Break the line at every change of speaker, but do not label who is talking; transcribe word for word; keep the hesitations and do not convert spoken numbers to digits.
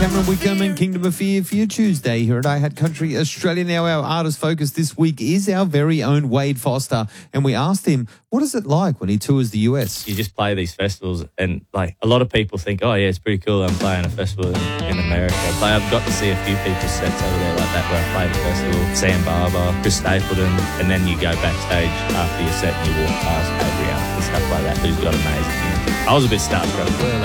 Cameron Wickham and Kingdom of Fear for your Tuesday here at I Had Country Australia. Now, our artist focus this week is our very own Wade Foster, and we asked him, what is it like when he tours the U S?
You just play these festivals, and like a lot of people think, oh yeah, it's pretty cool, I'm playing a festival in, in America. But I've got to see a few people's sets over there like that, where I played a festival, Sam Barber, Chris Stapleton, and then you go backstage after your set and you walk past every artist and stuff like that, who's got amazing music. I was a bit starstruck.